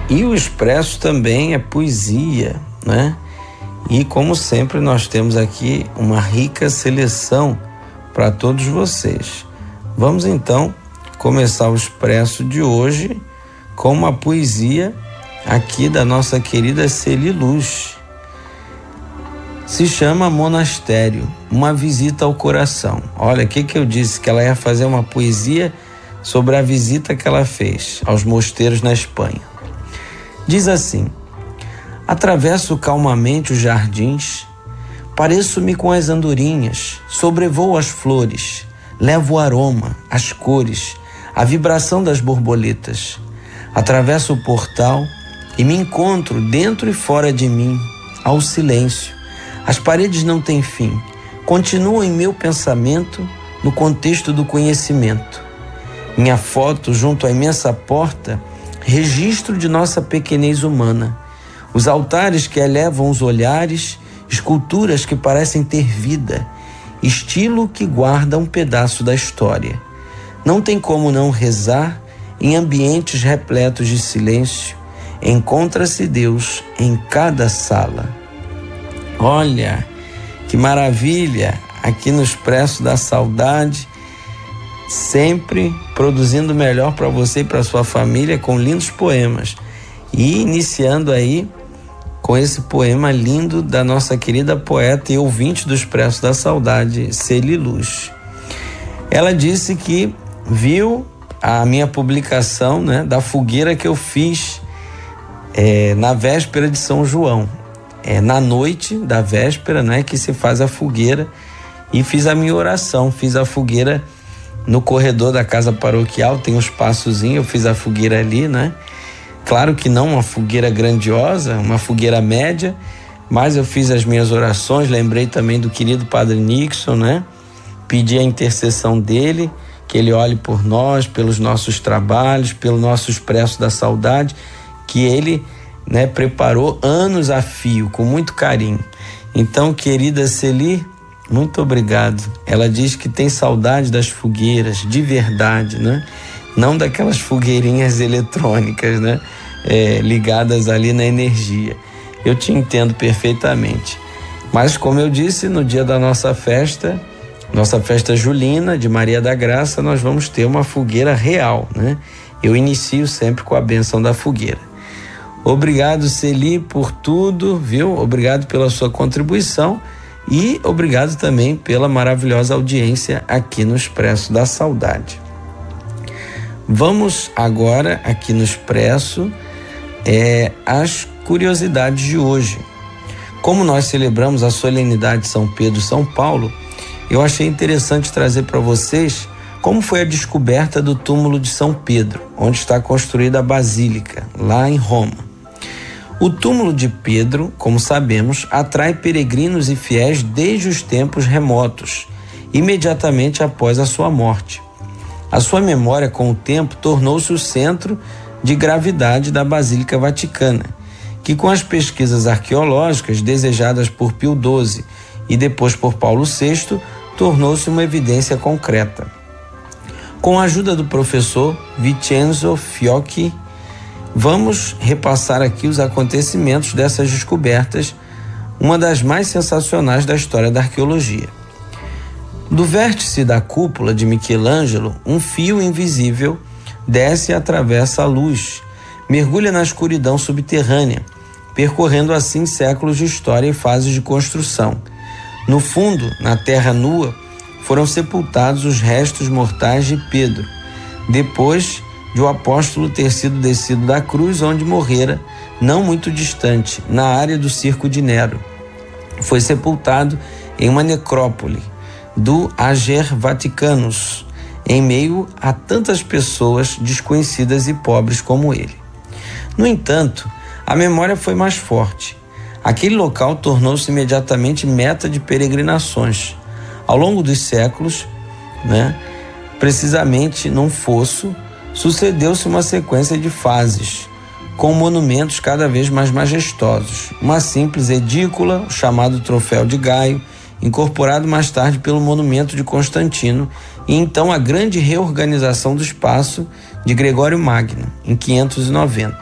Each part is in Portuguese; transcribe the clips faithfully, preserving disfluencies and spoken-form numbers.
E o Expresso também é poesia, né? E como sempre nós temos aqui uma rica seleção para todos vocês. Vamos então começar o Expresso de hoje com uma poesia aqui da nossa querida Celi Luz. Se chama Monastério, uma visita ao coração. Olha, o que que eu disse? Que ela ia fazer uma poesia sobre a visita que ela fez aos mosteiros na Espanha. Diz assim: atravesso calmamente os jardins, pareço-me com as andorinhas, sobrevoo as flores, levo o aroma, as cores, a vibração das borboletas. Atravesso o portal e me encontro dentro e fora de mim, ao silêncio. As paredes não têm fim, continuam em meu pensamento no contexto do conhecimento. Minha foto junto à imensa porta, registro de nossa pequenez humana. Os altares que elevam os olhares, esculturas que parecem ter vida, estilo que guarda um pedaço da história. Não tem como não rezar em ambientes repletos de silêncio. Encontra-se Deus em cada sala. Olha, que maravilha! Aqui no Expresso da Saudade, sempre produzindo o melhor para você e para sua família com lindos poemas. E iniciando aí com esse poema lindo da nossa querida poeta e ouvinte do Expresso da Saudade, Celi Luz. Ela disse que viu a minha publicação, né, da fogueira que eu fiz é, na véspera de São João. É, na noite da véspera, né, que se faz a fogueira, e fiz a minha oração, fiz a fogueira no corredor da casa paroquial, tem um espaçozinho, eu fiz a fogueira ali, né? Claro que não uma fogueira grandiosa, uma fogueira média, mas eu fiz as minhas orações, lembrei também do querido Padre Nixon, né? Pedi a intercessão dele, que ele olhe por nós, pelos nossos trabalhos, pelo nosso Expresso da Saudade, que ele, né, preparou anos a fio, com muito carinho. Então, querida Celi, muito obrigado. Ela diz que tem saudade das fogueiras, de verdade, né? Não daquelas fogueirinhas eletrônicas, né? É, ligadas ali na energia. Eu te entendo perfeitamente. Mas, como eu disse, no dia da nossa festa, nossa festa julina de Maria da Graça, nós vamos ter uma fogueira real, né? Eu inicio sempre com a bênção da fogueira. Obrigado, Celi, por tudo, viu? Obrigado pela sua contribuição e obrigado também pela maravilhosa audiência aqui no Expresso da Saudade. Vamos agora aqui no Expresso é, as curiosidades de hoje. Como nós celebramos a solenidade de São Pedro e São Paulo, eu achei interessante trazer para vocês como foi a descoberta do túmulo de São Pedro, onde está construída a Basílica, lá em Roma. O túmulo de Pedro, como sabemos, atrai peregrinos e fiéis desde os tempos remotos, imediatamente após a sua morte. A sua memória, com o tempo, tornou-se o centro de gravidade da Basílica Vaticana, que com as pesquisas arqueológicas desejadas por Pio doze e depois por Paulo sexto, tornou-se uma evidência concreta. Com a ajuda do professor Vincenzo Fiocchi, vamos repassar aqui os acontecimentos dessas descobertas, uma das mais sensacionais da história da arqueologia. Do vértice da cúpula de Michelangelo, um fio invisível desce e atravessa a luz, mergulha na escuridão subterrânea, percorrendo assim séculos de história e fases de construção. No fundo, na terra nua, foram sepultados os restos mortais de Pedro, depois de o apóstolo ter sido descido da cruz, onde morrera, não muito distante, na área do Circo de Nero. Foi sepultado em uma necrópole do Ager Vaticanus, em meio a tantas pessoas desconhecidas e pobres como ele. No entanto, a memória foi mais forte. Aquele local tornou-se imediatamente meta de peregrinações. Ao longo dos séculos, né, precisamente num fosso, sucedeu-se uma sequência de fases, com monumentos cada vez mais majestosos. Uma simples edícula, o chamado Troféu de Gaio, incorporado mais tarde pelo monumento de Constantino, e então a grande reorganização do espaço de Gregório Magno, em quinhentos e noventa.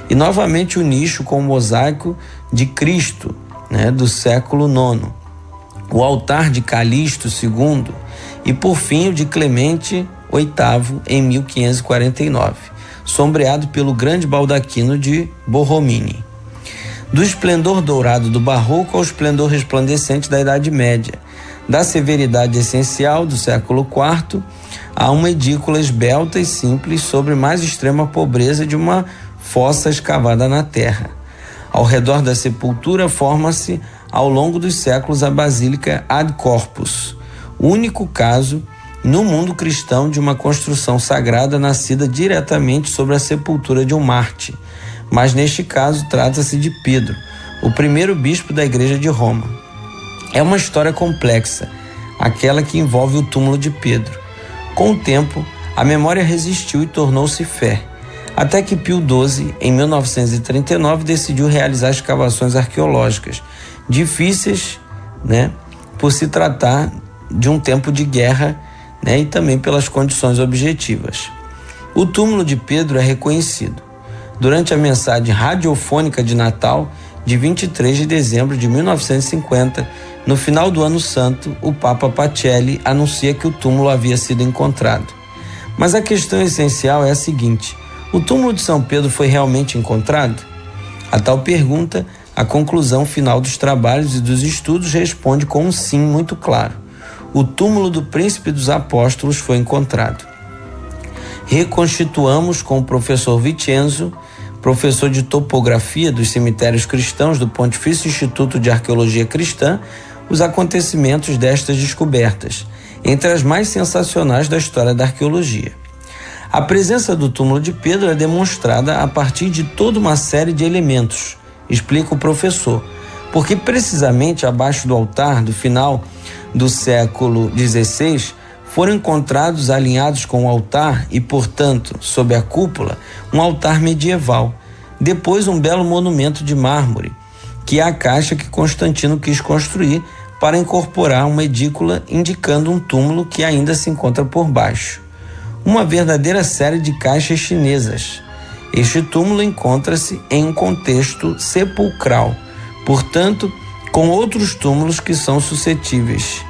E novamente o nicho com o mosaico de Cristo, né, do século nono, o altar de Calixto segundo e por fim o de Clemente oitavo em mil quinhentos e quarenta e nove, sombreado pelo grande baldaquino de Borromini. Do esplendor dourado do barroco ao esplendor resplandecente da Idade Média, da severidade essencial do século quarto a uma edícula esbelta e simples sobre mais extrema pobreza de uma fossa escavada na terra. Ao redor da sepultura forma-se ao longo dos séculos a Basílica Ad Corpus, único caso no mundo cristão de uma construção sagrada nascida diretamente sobre a sepultura de um mártir, mas neste caso trata-se de Pedro, o primeiro bispo da Igreja de Roma. É uma história complexa, aquela que envolve o túmulo de Pedro. Com o tempo, a memória resistiu e tornou-se fé, até que Pio doze, em mil novecentos e trinta e nove, decidiu realizar escavações arqueológicas, difíceis, né, por se tratar de um tempo de guerra, né, e também pelas condições objetivas. O túmulo de Pedro é reconhecido. Durante a mensagem radiofônica de Natal, de vinte e três de dezembro de mil novecentos e cinquenta, no final do Ano Santo, o Papa Pacelli anuncia que o túmulo havia sido encontrado. Mas a questão essencial é a seguinte: o túmulo de São Pedro foi realmente encontrado? A tal pergunta, a conclusão final dos trabalhos e dos estudos responde com um sim muito claro. O túmulo do Príncipe dos Apóstolos foi encontrado. Reconstituamos com o professor Vicenzo, professor de topografia dos cemitérios cristãos do Pontifício Instituto de Arqueologia Cristã, os acontecimentos destas descobertas, entre as mais sensacionais da história da arqueologia. A presença do túmulo de Pedro é demonstrada a partir de toda uma série de elementos, explica o professor, porque precisamente abaixo do altar, do final do século dezesseis, foram encontrados alinhados com o altar e, portanto, sob a cúpula, um altar medieval. Depois, um belo monumento de mármore, que é a caixa que Constantino quis construir para incorporar uma edícula indicando um túmulo que ainda se encontra por baixo. Uma verdadeira série de caixas chinesas. Este túmulo encontra-se em um contexto sepulcral, portanto, com outros túmulos que são suscetíveis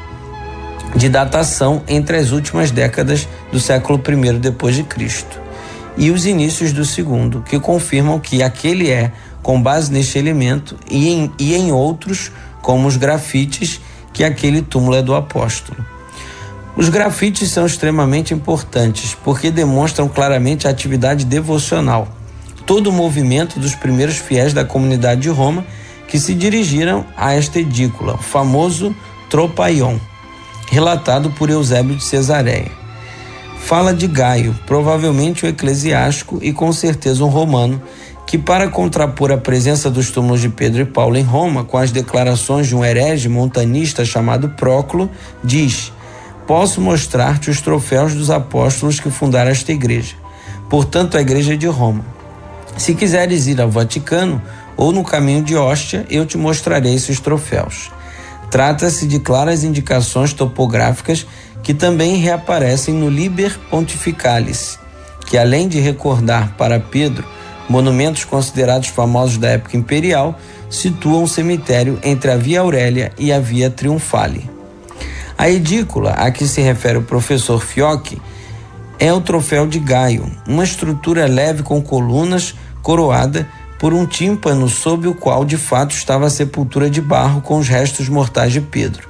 de datação entre as últimas décadas do século primeiro depois de Cristo e os inícios do segundo, que confirmam que aquele é, com base neste elemento e em, e em outros, como os grafites, que aquele túmulo é do apóstolo. Os grafites são extremamente importantes porque demonstram claramente a atividade devocional, todo o movimento dos primeiros fiéis da comunidade de Roma que se dirigiram a esta edícula, o famoso tropaion, relatado por Eusébio de Cesareia. Fala de Gaio, provavelmente um eclesiástico e com certeza um romano, que para contrapor a presença dos túmulos de Pedro e Paulo em Roma com as declarações de um herege montanista chamado Próclo, diz: posso mostrar-te os troféus dos apóstolos que fundaram esta igreja, portanto a igreja de Roma. Se quiseres ir ao Vaticano ou no caminho de Hóstia, eu te mostrarei esses troféus. Trata-se de claras indicações topográficas que também reaparecem no Liber Pontificalis, que além de recordar para Pedro monumentos considerados famosos da época imperial, situam um cemitério entre a Via Aurélia e a Via Triunfale. A edícula a que se refere o professor Fiocchi é o troféu de Gaio, uma estrutura leve com colunas coroada por um tímpano sob o qual de fato estava a sepultura de barro com os restos mortais de Pedro.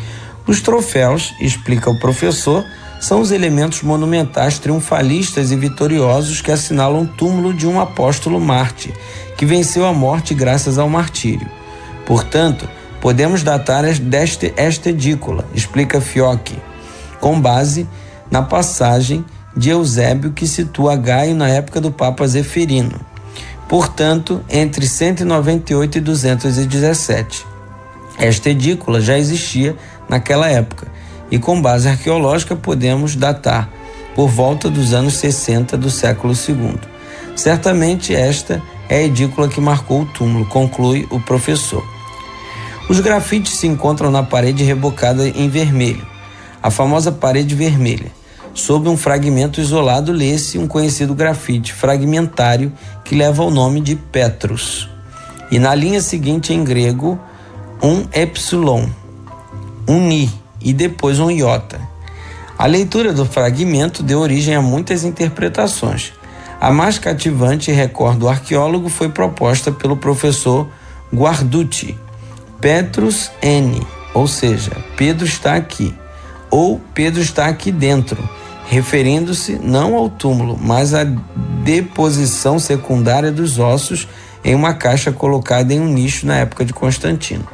Os troféus, explica o professor, são os elementos monumentais triunfalistas e vitoriosos que assinalam o túmulo de um apóstolo mártir, que venceu a morte graças ao martírio. Portanto, podemos datar desta, esta edícula, explica Fiocchi, com base na passagem de Eusébio que situa Gaio na época do Papa Zeferino, portanto, entre cento e noventa e oito e duzentos e dezessete. Esta edícula já existia naquela época e, com base arqueológica, podemos datar por volta dos anos sessenta do século segundo. Certamente esta é a edícula que marcou o túmulo, conclui o professor. Os grafites se encontram na parede rebocada em vermelho, a famosa parede vermelha. Sob um fragmento isolado, lê-se um conhecido grafite fragmentário que leva o nome de Petrus. E na linha seguinte, em grego, um epsilon, um ni e depois um iota. A leitura do fragmento deu origem a muitas interpretações. A mais cativante, recorda o arqueólogo, foi proposta pelo professor Guarducci. Petrus N, ou seja, Pedro está aqui, ou Pedro está aqui dentro, referindo-se não ao túmulo, mas à deposição secundária dos ossos em uma caixa colocada em um nicho na época de Constantino.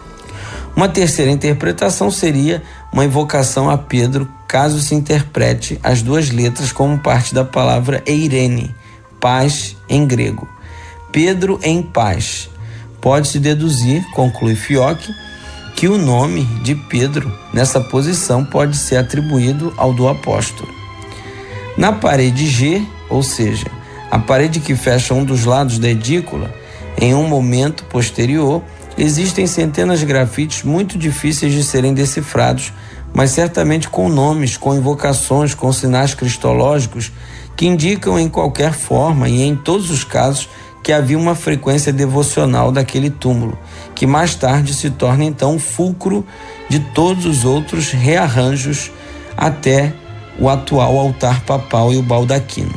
Uma terceira interpretação seria uma invocação a Pedro, caso se interprete as duas letras como parte da palavra eirene, paz em grego. Pedro em paz. Pode-se deduzir, conclui Fiocchi, que o nome de Pedro nessa posição pode ser atribuído ao do apóstolo. Na parede G, ou seja, a parede que fecha um dos lados da edícula, em um momento posterior, existem centenas de grafites muito difíceis de serem decifrados, mas certamente com nomes, com invocações, com sinais cristológicos que indicam em qualquer forma e em todos os casos que havia uma frequência devocional daquele túmulo, que mais tarde se torna então o fulcro de todos os outros rearranjos até o atual altar papal e o baldaquino.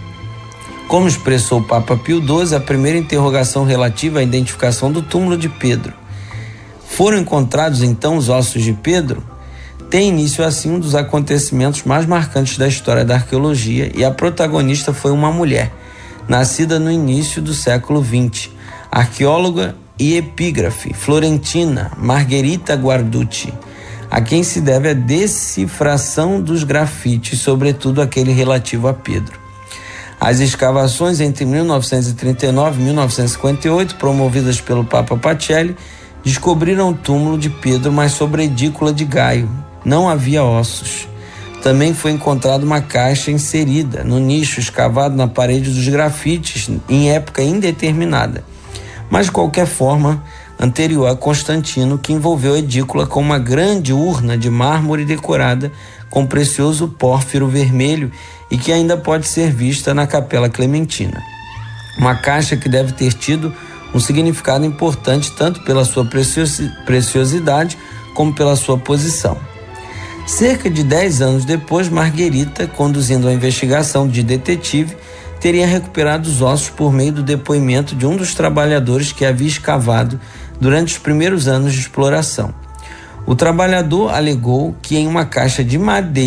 Como expressou o Papa Pio doze, a primeira interrogação relativa à identificação do túmulo de Pedro. Foram encontrados então os ossos de Pedro? Tem início assim um dos acontecimentos mais marcantes da história da arqueologia, e a protagonista foi uma mulher, nascida no início do século vinte, arqueóloga e epígrafe florentina Margherita Guarducci, a quem se deve a decifração dos grafites, sobretudo aquele relativo a Pedro. As escavações entre mil novecentos e trinta e nove e mil novecentos e cinquenta e oito, promovidas pelo Papa Pacelli, descobriram o túmulo de Pedro, mas sobre a edícula de Gaio não havia ossos. Também foi encontrada uma caixa inserida no nicho escavado na parede dos grafites em época indeterminada, mas de qualquer forma anterior a Constantino, que envolveu a edícula com uma grande urna de mármore decorada com precioso pórfiro vermelho e que ainda pode ser vista na Capela Clementina. Uma caixa que deve ter tido um significado importante tanto pela sua preciosidade como pela sua posição. Cerca de dez anos depois, Margherita, conduzindo a investigação de detetive, teria recuperado os ossos por meio do depoimento de um dos trabalhadores que havia escavado durante os primeiros anos de exploração. O trabalhador alegou que em uma caixa de madeira